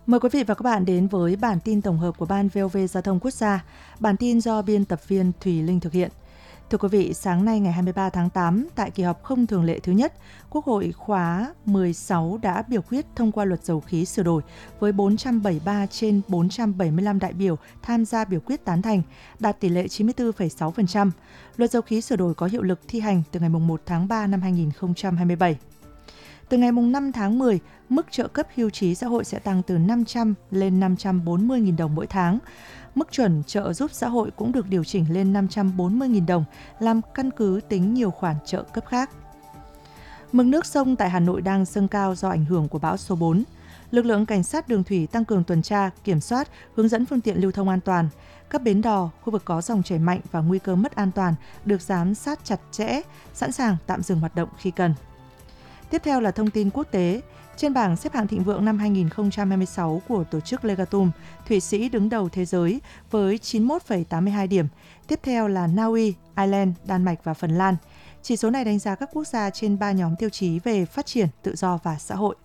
Mời quý vị và các bạn đến với bản tin tổng hợp của Ban VOV Giao thông Quốc gia. Bản tin do biên tập viên Thùy Linh thực hiện. Thưa quý vị, sáng nay ngày 23 tháng 8, tại kỳ họp không thường lệ thứ nhất, Quốc hội khóa 16 đã biểu quyết thông qua luật dầu khí sửa đổi với 473 trên 475 đại biểu tham gia biểu quyết tán thành, đạt tỷ lệ 94,6%. Luật dầu khí sửa đổi có hiệu lực thi hành từ ngày 1 tháng 3 năm 2027. Từ ngày 5 tháng 10, mức trợ cấp hưu trí xã hội sẽ tăng từ 500 lên 540.000 đồng mỗi tháng. Mức chuẩn trợ giúp xã hội cũng được điều chỉnh lên 540.000 đồng, làm căn cứ tính nhiều khoản trợ cấp khác. Mực nước sông tại Hà Nội đang dâng cao do ảnh hưởng của bão số 4. Lực lượng cảnh sát đường thủy tăng cường tuần tra, kiểm soát, hướng dẫn phương tiện lưu thông an toàn. Các bến đò, khu vực có dòng chảy mạnh và nguy cơ mất an toàn được giám sát chặt chẽ, sẵn sàng tạm dừng hoạt động khi cần. Tiếp theo là thông tin quốc tế. Trên bảng xếp hạng thịnh vượng năm 2026 của tổ chức Legatum, Thụy Sĩ đứng đầu thế giới với 91,82 điểm. Tiếp theo là Na Uy, Ireland, Đan Mạch và Phần Lan. Chỉ số này đánh giá các quốc gia trên 3 nhóm tiêu chí về phát triển, tự do và xã hội.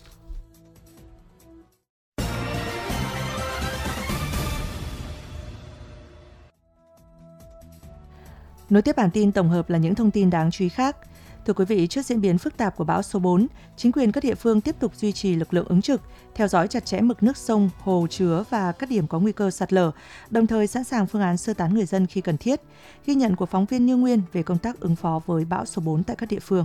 Nối tiếp bản tin tổng hợp là những thông tin đáng chú ý khác. Thưa quý vị, trước diễn biến phức tạp của bão số 4, chính quyền các địa phương tiếp tục duy trì lực lượng ứng trực, theo dõi chặt chẽ mực nước sông, hồ chứa và các điểm có nguy cơ sạt lở, đồng thời sẵn sàng phương án sơ tán người dân khi cần thiết. Ghi nhận của phóng viên Như Nguyên về công tác ứng phó với bão số 4 tại các địa phương.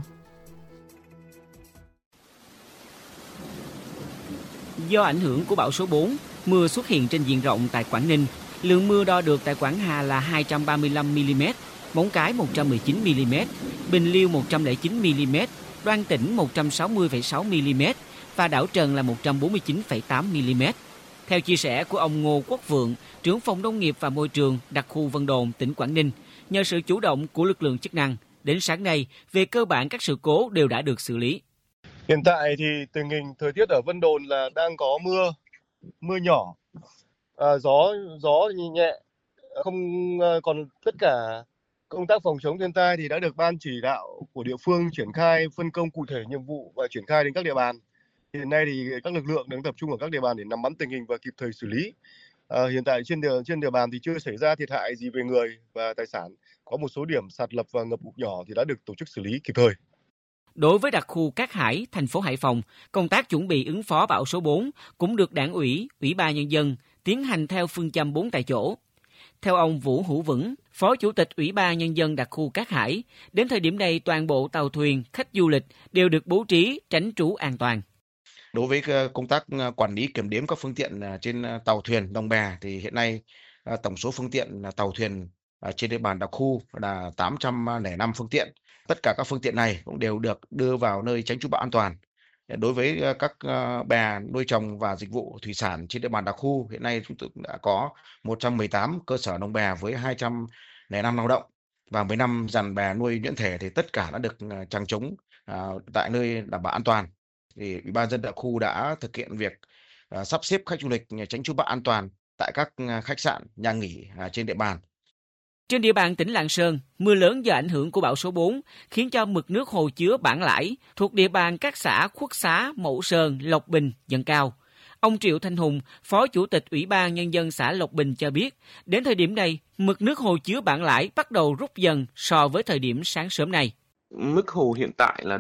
Do ảnh hưởng của bão số 4, mưa xuất hiện trên diện rộng tại Quảng Ninh. Lượng mưa đo được tại Quảng Hà là 235 mm, Móng Cái 119 mm, Bình Liêu 109 mm, Đoan Tỉnh 160,6 mm và đảo Trần là 149,8 mm. Theo chia sẻ của ông Ngô Quốc Vượng, trưởng phòng nông nghiệp và môi trường đặc khu Vân Đồn, tỉnh Quảng Ninh, nhờ sự chủ động của lực lượng chức năng, đến sáng nay, về cơ bản các sự cố đều đã được xử lý. Hiện tại thì tình hình thời tiết ở Vân Đồn là đang có mưa nhỏ, gió nhẹ, không còn tất cả công tác phòng chống thiên tai thì đã được ban chỉ đạo của địa phương triển khai, phân công cụ thể nhiệm vụ và triển khai đến các địa bàn. Hiện nay thì các lực lượng đang tập trung ở các địa bàn để nắm bắt tình hình và kịp thời xử lý. Hiện tại trên địa bàn thì chưa xảy ra thiệt hại gì về người và tài sản. Có một số điểm sạt lở và ngập lụt nhỏ thì đã được tổ chức xử lý kịp thời. Đối với đặc khu Cát Hải, thành phố Hải Phòng, công tác chuẩn bị ứng phó bão số 4 cũng được Đảng ủy, Ủy ban Nhân dân tiến hành theo phương châm 4 tại chỗ. Theo ông Vũ Hữu Vững, Phó Chủ tịch Ủy ban Nhân dân đặc khu Cát Hải, đến thời điểm này toàn bộ tàu thuyền, khách du lịch đều được bố trí tránh trú an toàn. Đối với công tác quản lý kiểm đếm các phương tiện trên tàu thuyền, lồng bè thì hiện nay tổng số phương tiện tàu thuyền trên địa bàn đặc khu là 805 phương tiện. Tất cả các phương tiện này cũng đều được đưa vào nơi tránh trú bão an toàn. Đối với các bè nuôi trồng và dịch vụ thủy sản trên địa bàn đặc khu, hiện nay chúng tôi đã có 118 cơ sở lồng bè với 205 lao động và 15 dàn bè nuôi nhuyễn thể thì tất cả đã được chằng chống tại nơi đảm bảo an toàn. Thì Ủy ban nhân dân đặc khu đã thực hiện việc sắp xếp khách du lịch tránh trú bão an toàn tại các khách sạn, nhà nghỉ trên địa bàn. Trên địa bàn tỉnh Lạng Sơn, mưa lớn do ảnh hưởng của bão số 4 khiến cho mực nước hồ chứa Bản Lãi thuộc địa bàn các xã Khuất Xá, Mẫu Sơn, Lộc Bình dâng cao. Ông Triệu Thanh Hùng, Phó Chủ tịch Ủy ban Nhân dân xã Lộc Bình cho biết, đến thời điểm này, mực nước hồ chứa Bản Lãi bắt đầu rút dần so với thời điểm sáng sớm này. Mức hồ hiện tại là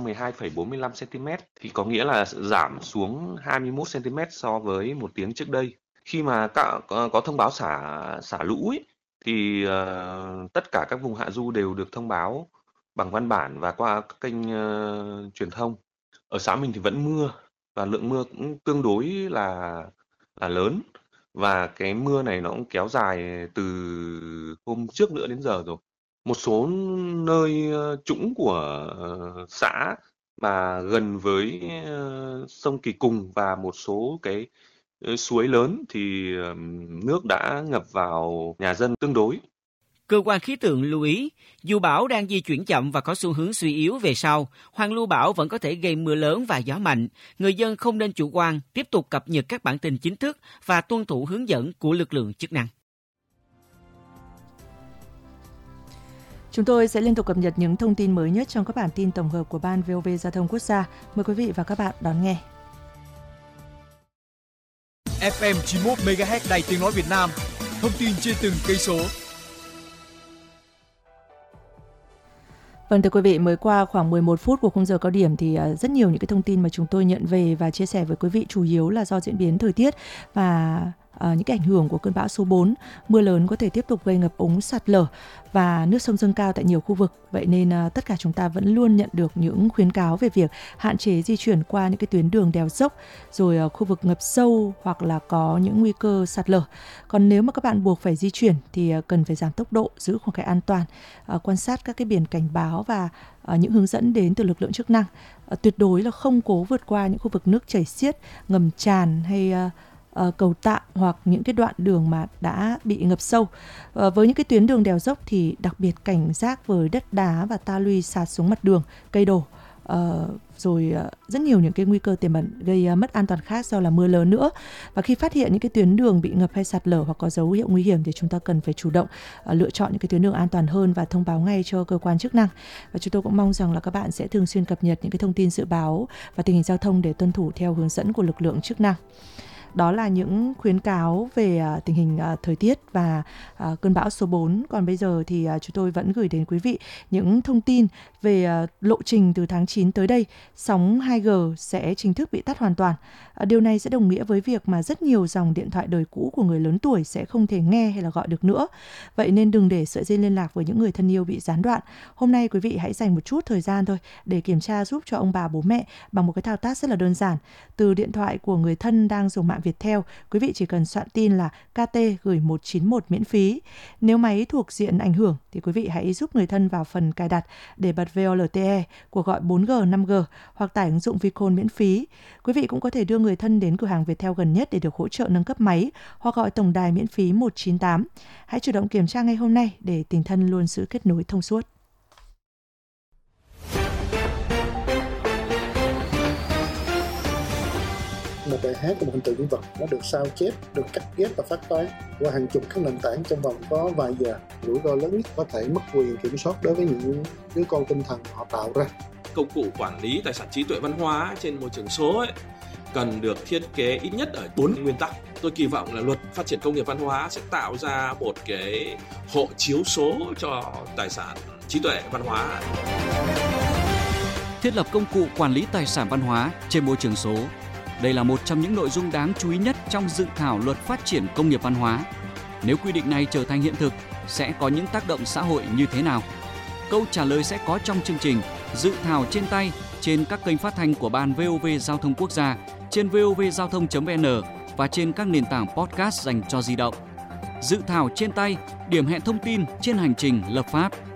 312,45 cm, thì có nghĩa là giảm xuống 21 cm so với một tiếng trước đây. Khi mà có thông báo xả lũ ấy, thì tất cả các vùng hạ du đều được thông báo bằng văn bản và qua các kênh truyền thông. Ở xã mình thì vẫn mưa và lượng mưa cũng tương đối là lớn, và cái mưa này nó cũng kéo dài từ hôm trước nữa đến giờ rồi. Một số nơi trũng của xã mà gần với sông Kỳ Cùng và một số cái suối lớn thì nước đã ngập vào nhà dân tương đối. Cơ quan khí tượng lưu ý, dù bão đang di chuyển chậm và có xu hướng suy yếu về sau, hoàn lưu bão vẫn có thể gây mưa lớn và gió mạnh. Người dân không nên chủ quan, tiếp tục cập nhật các bản tin chính thức và tuân thủ hướng dẫn của lực lượng chức năng. Chúng tôi sẽ liên tục cập nhật những thông tin mới nhất trong các bản tin tổng hợp của Ban VOV Giao thông Quốc gia. Mời quý vị và các bạn đón nghe. FM 91 MHz Đài Tiếng nói Việt Nam. Thông tin trên từng cây số. Vâng, thưa quý vị, mới qua khoảng 11 phút của khung giờ cao điểm thì rất nhiều những cái thông tin mà chúng tôi nhận về và chia sẻ với quý vị chủ yếu là do diễn biến thời tiết và những cái ảnh hưởng của cơn bão số 4. Mưa lớn có thể tiếp tục gây ngập úng, sạt lở và nước sông dâng cao tại nhiều khu vực. Vậy nên tất cả chúng ta vẫn luôn nhận được những khuyến cáo về việc hạn chế di chuyển qua những cái tuyến đường đèo dốc, rồi khu vực ngập sâu hoặc là có những nguy cơ sạt lở. Còn nếu mà các bạn buộc phải di chuyển thì cần phải giảm tốc độ, giữ khoảng cách an toàn, quan sát các cái biển cảnh báo và những hướng dẫn đến từ lực lượng chức năng. Tuyệt đối là không cố vượt qua những khu vực nước chảy xiết, ngầm tràn hay cầu tạm hoặc những cái đoạn đường mà đã bị ngập sâu. Với những cái tuyến đường đèo dốc thì đặc biệt cảnh giác với đất đá và ta luy sạt xuống mặt đường, cây đổ, rồi rất nhiều những cái nguy cơ tiềm ẩn gây mất an toàn khác do là mưa lớn nữa. Và khi phát hiện những cái tuyến đường bị ngập hay sạt lở hoặc có dấu hiệu nguy hiểm thì chúng ta cần phải chủ động lựa chọn những cái tuyến đường an toàn hơn và thông báo ngay cho cơ quan chức năng. Và chúng tôi cũng mong rằng là các bạn sẽ thường xuyên cập nhật những cái thông tin dự báo và tình hình giao thông để tuân thủ theo hướng dẫn của lực lượng chức năng. Đó là những khuyến cáo về tình hình thời tiết và cơn bão số 4. Còn bây giờ thì chúng tôi vẫn gửi đến quý vị những thông tin về lộ trình từ tháng 9 tới đây. Sóng 2G sẽ chính thức bị tắt hoàn toàn. Điều này sẽ đồng nghĩa với việc mà rất nhiều dòng điện thoại đời cũ của người lớn tuổi sẽ không thể nghe hay là gọi được nữa. Vậy nên đừng để sợi dây liên lạc với những người thân yêu bị gián đoạn. Hôm nay quý vị hãy dành một chút thời gian thôi để kiểm tra giúp cho ông bà bố mẹ bằng một cái thao tác rất là đơn giản. Từ điện thoại của người thân đang dùng mạng Viettel, quý vị chỉ cần soạn tin là KT gửi 191 miễn phí. Nếu máy thuộc diện ảnh hưởng thì quý vị hãy giúp người thân vào phần cài đặt để bật VoLTE, cuộc gọi 4G, 5G hoặc tải ứng dụng Vicall miễn phí. Quý vị cũng có thể đưa người thân đến cửa hàng Viettel gần nhất để được hỗ trợ nâng cấp máy hoặc gọi tổng đài miễn phí 198. Hãy chủ động kiểm tra ngay hôm nay để tình thân luôn giữ kết nối thông suốt. Một bài hát của một hình tượng nhân vật nó được sao chép, được cắt ghép và phát tán qua hàng chục các nền tảng trong vòng có vài giờ. Rủi ro lớn nhất có thể mất quyền kiểm soát đối với những đứa con tinh thần họ tạo ra. Công cụ quản lý tài sản trí tuệ văn hóa trên môi trường số ấy, cần được thiết kế ít nhất ở 4 nguyên tắc. Tôi kỳ vọng là luật phát triển công nghiệp văn hóa sẽ tạo ra một cái hộ chiếu số cho tài sản trí tuệ văn hóa. Thiết lập công cụ quản lý tài sản văn hóa trên môi trường số. Đây là một trong những nội dung đáng chú ý nhất trong dự thảo luật phát triển công nghiệp văn hóa. Nếu quy định này trở thành hiện thực, sẽ có những tác động xã hội như thế nào? Câu trả lời sẽ có trong chương trình Dự thảo trên tay trên các kênh phát thanh của Ban VOV Giao thông Quốc gia, trên vovgiao thông.vn và trên các nền tảng podcast dành cho di động. Dự thảo trên tay, điểm hẹn thông tin trên hành trình lập pháp.